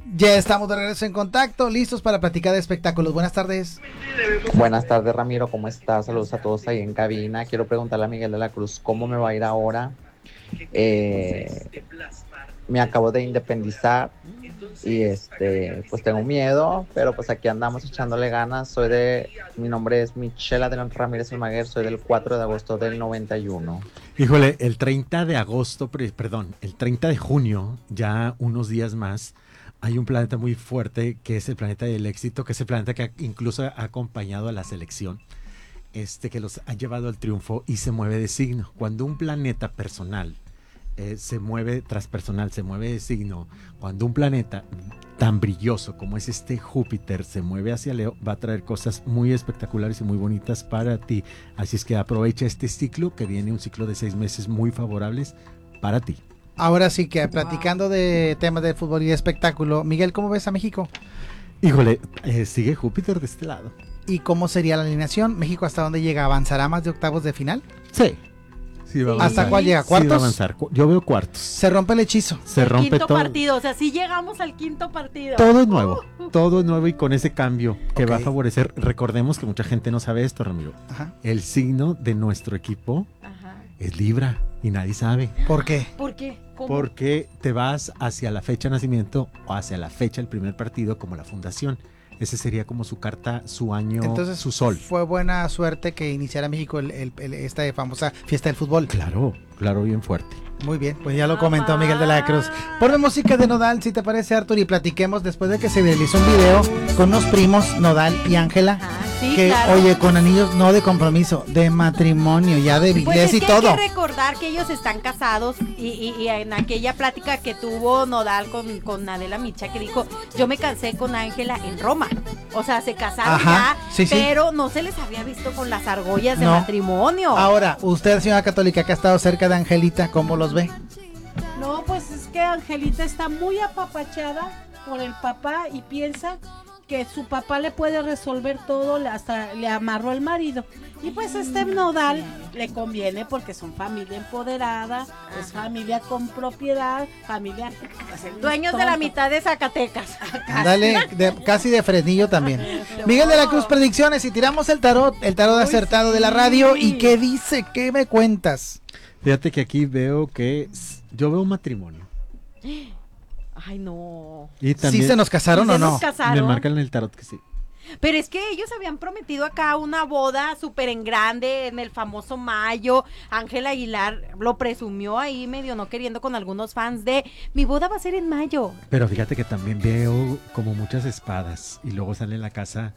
Ya estamos de regreso en contacto, listos para platicar de espectáculos. Buenas tardes. Buenas tardes, Ramiro, ¿cómo estás? Saludos a todos ahí en cabina. Quiero preguntarle a Miguel de la Cruz cómo me va a ir ahora. Me acabo de independizar y pues tengo miedo, pero pues aquí andamos echándole ganas. Mi nombre es Michelle Adrián Ramírez Almaguer, soy del 4 de agosto del 91. Híjole, el 30 de junio, ya unos días más, hay un planeta muy fuerte que es el planeta del éxito, que es el planeta que incluso ha acompañado a la selección, que los ha llevado al triunfo y se mueve de signo. Cuando un planeta personal se mueve transpersonal, se mueve de signo, cuando un planeta tan brilloso como es Júpiter se mueve hacia Leo, va a traer cosas muy espectaculares y muy bonitas para ti. Así es que aprovecha este ciclo, que viene un ciclo de 6 meses muy favorables para ti. Ahora sí que platicando de temas de fútbol y de espectáculo, Miguel, ¿cómo ves a México? Híjole, sigue Júpiter de este lado. ¿Y cómo sería la alineación? ¿México hasta dónde llega? ¿Avanzará más de octavos de final? Sí. Sí va a ¿Hasta cuál llega? ¿Cuartos? Sí va a avanzar. Yo veo cuartos. Se rompe el hechizo. Se rompe quinto todo. partido, o sea, sí llegamos al quinto partido. Todo es nuevo y con ese cambio que Ok. va a favorecer. Recordemos que mucha gente no sabe esto, Ramiro. Ajá. El signo de nuestro equipo Ajá. es Libra y nadie sabe. ¿Por qué? ¿Por qué? ¿Cómo? Porque te vas hacia la fecha de nacimiento o hacia la fecha del primer partido como la fundación. Ese sería como su carta, su año, Entonces, su sol. fue buena suerte que iniciara México esta famosa fiesta del fútbol. Claro, bien fuerte. Muy bien, pues ya lo comentó Miguel de la Cruz. Ponme música de Nodal, si te parece, Arthur, y platiquemos después de que se realizó un video con unos primos, Nodal y Ángela, Sí, que, claro. oye, con anillos no de compromiso, de matrimonio, ya de Pues billete es y que todo. hay que recordar que ellos están casados y en aquella plática que tuvo Nodal con Adela Micha, que dijo, yo me casé con Ángela en Roma. O sea, se casaron Ajá, ya, sí, sí. pero no se les había visto con las argollas de No. matrimonio. Ahora, usted, señora católica, que ha estado cerca de Angelita, ¿cómo los ve? No, pues es que Angelita está muy apapachada por el papá y piensa que su papá le puede resolver todo, hasta le amarró al marido. Y pues Nodal le conviene porque son familia empoderada, es familia con propiedad, familia... Dueños de la mitad de Zacatecas. Ándale, casi de Fresnillo también. Miguel de la Cruz, predicciones, y tiramos el tarot acertado de la radio, ¿y qué dice? ¿Qué me cuentas? Fíjate que aquí veo yo veo un matrimonio. Ay, no. Y también ¿Sí se nos casaron ¿Sí o se no? nos casaron? me marcan en el tarot que sí. Pero es que ellos habían prometido acá una boda súper en grande en el famoso mayo. Ángel Aguilar lo presumió ahí medio no queriendo con algunos fans de mi boda va a ser en mayo. Pero fíjate que también veo como muchas espadas y luego sale la casa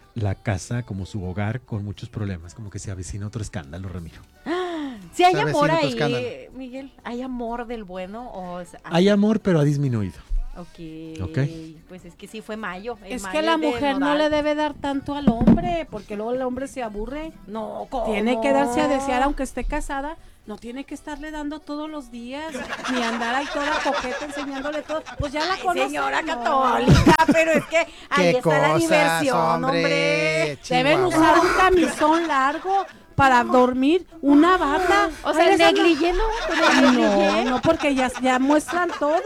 como su hogar con muchos problemas, como que se avecina otro escándalo, Ramiro. Si hay Se avecina amor otro ahí, escándalo. Miguel, ¿hay amor del bueno? Hay amor, pero ha disminuido. Ok, pues es que sí fue mayo. Es mayo que la de mujer no Nodal. le debe dar tanto al hombre, porque luego el hombre se aburre. No, ¿cómo? Tiene que darse a desear, aunque esté casada, no tiene que estarle dando todos los días, ni andar ahí toda coqueta enseñándole todo. Pues ya la Ay, conoce. señora ¿no? católica, pero es que ahí ¿Qué está la cosas, diversión, hombre. Deben Chihuahua. usar un camisón largo para dormir, una bata. O sea, Ay, el esa negligé, ¿no? No, porque ya muestran todo.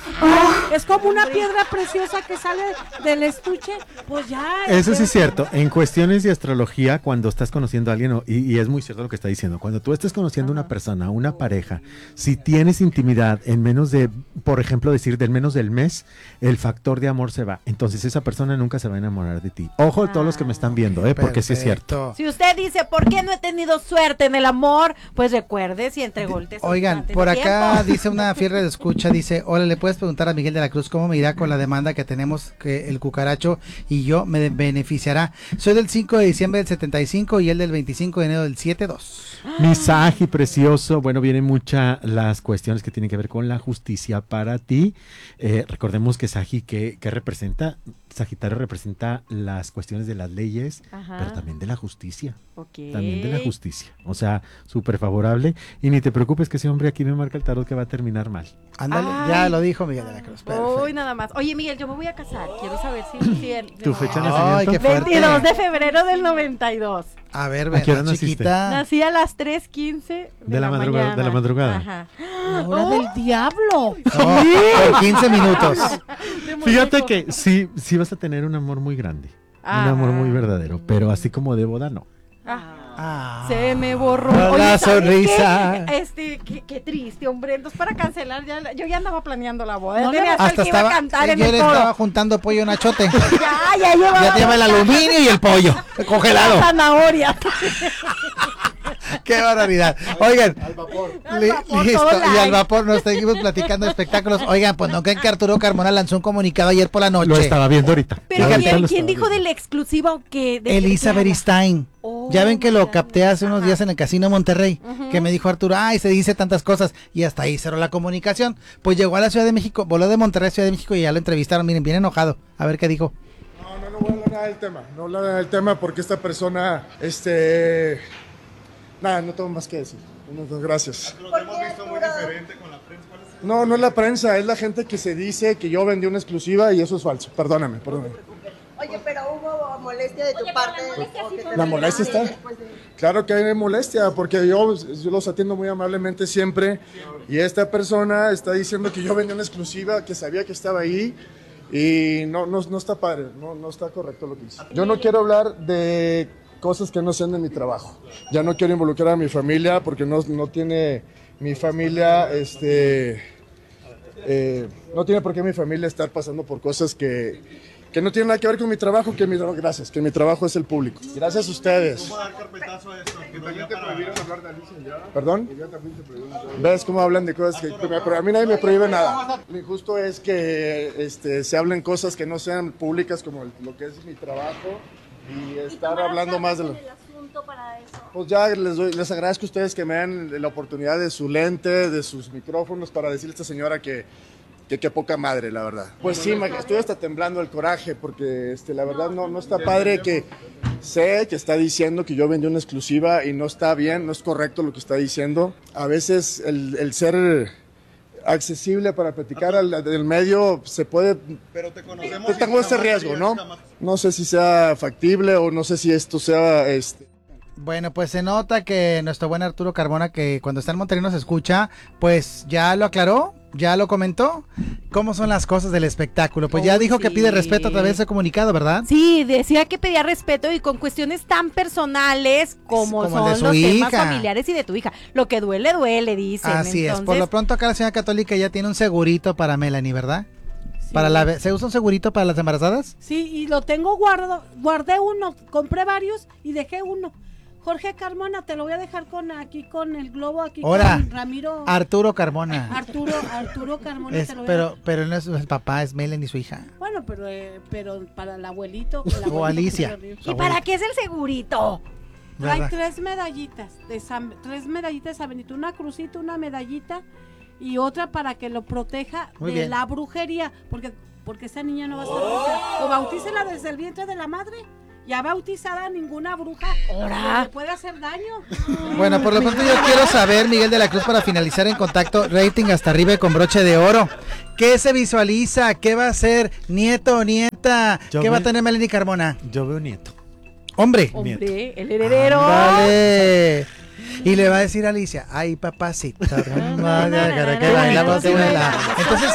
Es como una piedra preciosa que sale del estuche, pues ya. Eso sí es cierto. En cuestiones de astrología, cuando estás conociendo a alguien, y es muy cierto lo que está diciendo, cuando tú estés conociendo a una persona, una pareja, si tienes intimidad en menos de, por ejemplo, del menos del mes, el factor de amor se va. Entonces esa persona nunca se va a enamorar de ti. Ojo a todos los que me están viendo, porque sí es cierto. Perfecto. Si usted dice, ¿por qué no he tenido suerte en el amor? Pues recuerde si entregó el tesoro. Oigan, antes por de acá tiempo. dice una fierra de escucha, dice, hola, ¿le puedes preguntar a Miguel de la Cruz cómo me irá con la demanda que tenemos que el cucaracho y yo me beneficiará? Soy del 5 de diciembre del 75 y él del 25 de enero del 72. Mi Saji precioso, bueno, vienen muchas las cuestiones que tienen que ver con la justicia para ti. Recordemos que Saji, ¿qué representa? Sagitario representa las cuestiones de las leyes, Ajá. pero también de la justicia. Ok. También de la justicia. O sea, súper favorable. Y ni te preocupes que ese hombre aquí me marca el tarot que va a terminar mal. Ándale, Ay. ya lo dijo Miguel de la Cruz. Perfecto. Uy, nada más. Oye, Miguel, yo me voy a casar. Quiero saber si ¿Tu fecha de Ay, nacimiento? qué fuerte. 22 de febrero del 92. A ver, ¿A qué hora ¿verdad, naciste? chiquita? Nací a las 3:15 De la madrugada, de la madrugada. Ajá. La hora del diablo. No, por 15 minutos. Fíjate rico. que sí vas a tener un amor muy grande. Ah. Un amor muy verdadero, pero así como de boda, no. Se me borró. La Oye, ¿sabes sonrisa. Qué triste, hombre. Entonces, para cancelar, yo ya andaba planeando la boda. No Ya tenía le- hasta el Hasta que iba a estaba, cantar en yo el le coro. estaba juntando pollo en achote. Ya llevaba. Ya te lleva el aluminio y el pollo congelado. Zanahoria. Qué barbaridad. Oigan, Al vapor, listo. todo Y al light. vapor nos seguimos platicando de espectáculos. Oigan, pues no creen que Arturo Carmona lanzó un comunicado ayer por la noche. Lo estaba viendo ahorita. Pero Fíjate. ¿quién, Lo quién estaba dijo de viendo. la exclusiva o qué? ¿De Elisa qué habla? Beristain. Oh, Ya ven que lo mira. capté hace unos Ajá. días en el Casino Monterrey, que me dijo Arturo, ay, se dice tantas cosas, y hasta ahí cerró la comunicación. Pues llegó a la Ciudad de México, voló de Monterrey a Ciudad de México y ya lo entrevistaron, miren, bien enojado. A ver qué dijo. No voy a hablar nada del tema. No hablar nada del tema porque esta persona, nada, no tengo más que decir. No, gracias. No, no es la prensa, es la gente que se dice que yo vendí una exclusiva y eso es falso. Perdóname. Oye, pero hubo molestia de tu parte. ¿La molestia está? Claro que hay molestia, porque yo los atiendo muy amablemente siempre. Y esta persona está diciendo que yo vendí una exclusiva, que sabía que estaba ahí. Y no está padre, no está correcto lo que hice. Yo no quiero hablar de cosas que no sean de mi trabajo. Ya no quiero involucrar a mi familia porque no tiene mi familia, no tiene por qué mi familia estar pasando por cosas que no tienen nada que ver con mi trabajo, gracias, que mi trabajo es el público. Gracias a ustedes. ¿Perdón? ¿Ves cómo hablan de cosas pero a mí nadie me prohíbe nada? Lo injusto es que se hablen cosas que no sean públicas como lo que es mi trabajo y estar hablando más de lo... Pues ya les agradezco a ustedes que me den la oportunidad de su lente, de sus micrófonos para decirle a esta señora que poca madre, la verdad. Pues sí, estoy hasta temblando el coraje porque la verdad no está padre que sé que está diciendo que yo vendí una exclusiva y no está bien, no es correcto lo que está diciendo. A veces el ser accesible para platicar del medio se puede... Pero te conocemos. Tengo ese riesgo, ¿no? No sé si sea factible o no sé si esto sea... Bueno, pues se nota que nuestro buen Arturo Carmona, que cuando está en Monterrey nos escucha, pues ya lo aclaró, ya lo comentó. ¿Cómo son las cosas del espectáculo? Pues ya dijo que pide respeto a través de ese comunicado, ¿verdad? Sí, decía que pedía respeto y con cuestiones tan personales como el de son su los temas hija. familiares y de tu hija. Lo que duele, dicen. Así es. Por lo pronto acá la señora católica ya tiene un segurito para Melanie, ¿verdad? Sí. ¿Se usa un segurito para las embarazadas? Sí, y lo tengo guardé uno, compré varios y dejé uno. Jorge Carmona, te lo voy a dejar aquí con el globo, aquí Ahora, con Ramiro. Arturo Carmona. Arturo Carmona, te lo voy a Pero, dejar. pero no es el papá, es Melanie, su hija. Bueno, pero para el abuelito. O Alicia. ¿Y para qué es el segurito? Hay ¿Verdad? tres medallitas de San Benito, una crucita, una medallita y otra para que lo proteja Muy de bien. la brujería, porque esa niña no va a estar bautizada. O bautícela desde el vientre de la madre. Ya bautizada, ninguna bruja le puede hacer daño. Bueno, por lo pronto yo quiero saber, Miguel de la Cruz, para finalizar en contacto, rating hasta arriba y con broche de oro. ¿Qué se visualiza? ¿Qué va a ser? ¿Nieto o nieta? ¿Qué va a tener Melanie Carmona? Yo veo nieto. Hombre. Hombre, el heredero. Vale. Y le va a decir a Alicia, ay papacito, que bailamos de vela. Entonces,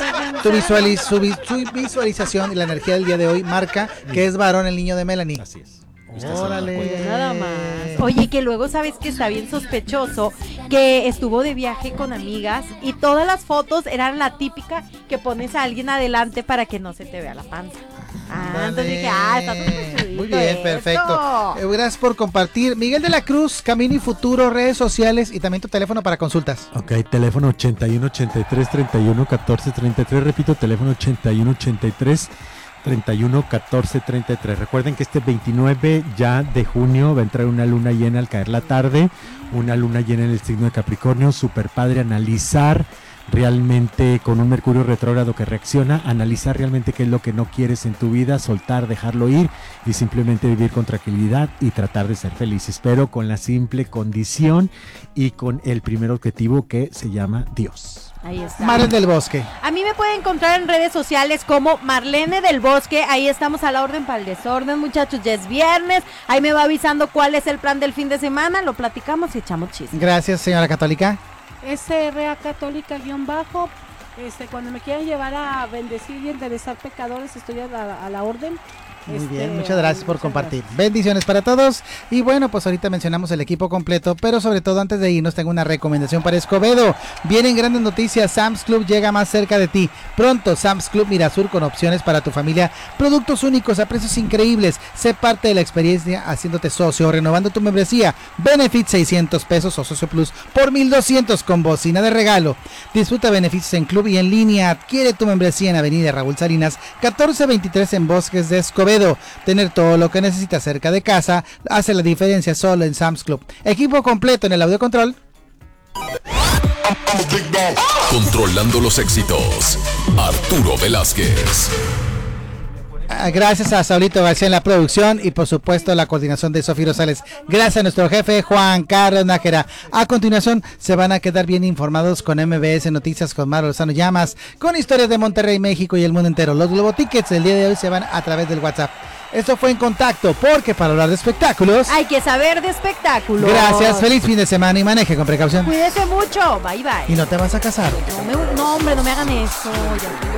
su visualización y la energía del día de hoy marca que es varón el niño de Melanie. Así es. Órale. Nada más. Oye, que luego sabes que está bien sospechoso que estuvo de viaje con amigas y todas las fotos eran la típica que pones a alguien adelante para que no se te vea la panza. Entonces dije, está sospechosito muy bien, esto. perfecto. Gracias por compartir. Miguel de la Cruz, Camino y Futuro, redes sociales y también tu teléfono para consultas. Ok, teléfono 81 83 31 14 33. Repito, teléfono 81 83 31 14 33. Recuerden que este 29 ya de junio va a entrar una luna llena al caer la tarde. Una luna llena en el signo de Capricornio. Súper padre analizar realmente con un Mercurio retrógrado que reacciona, analizar realmente qué es lo que no quieres en tu vida, soltar, dejarlo ir y simplemente vivir con tranquilidad y tratar de ser felices, pero con la simple condición y con el primer objetivo que se llama Dios. Ahí está. Mares del Bosque. A mí me pueden encontrar en redes sociales como Marlene del Bosque. Ahí estamos a la orden para el desorden, muchachos. Ya es viernes. Ahí me va avisando cuál es el plan del fin de semana. Lo platicamos y echamos chisme. Gracias, señora católica. SRA Católica _ Cuando me quieran llevar a bendecir y enderezar pecadores, estoy a la orden. Muy bien, muchas gracias por compartir. Bendiciones para todos. Y bueno, pues ahorita mencionamos el equipo completo, pero sobre todo antes de irnos tengo una recomendación para Escobedo. Vienen grandes noticias, Sam's Club llega más cerca de ti. Pronto, Sam's Club Mirasur con opciones para tu familia, productos únicos a precios increíbles. Sé parte de la experiencia haciéndote socio o renovando tu membresía. Benefit 600 pesos o Socio Plus por 1,200 con bocina de regalo. Disfruta beneficios en club y en línea. Adquiere tu membresía en Avenida Raúl Salinas 1423 en Bosques de Escobedo. Tener todo lo que necesitas cerca de casa hace la diferencia solo en Sam's Club. Equipo completo en el audio control. Controlando los éxitos, Arturo Velázquez. Gracias a Saulito García en la producción y por supuesto la coordinación de Sofía Rosales. Gracias a nuestro jefe Juan Carlos Nájera. A continuación se van a quedar bien informados con MBS Noticias con Maro Lozano Llamas, con historias de Monterrey, México y el mundo entero. Los Globo Tickets del día de hoy se van a través del WhatsApp. Esto fue En Contacto, porque para hablar de espectáculos hay que saber de espectáculos. Gracias, feliz fin de semana y maneje con precaución. Cuídese mucho, bye bye. ¿Y no te vas a casar? No, hombre, no me hagan eso. Ya.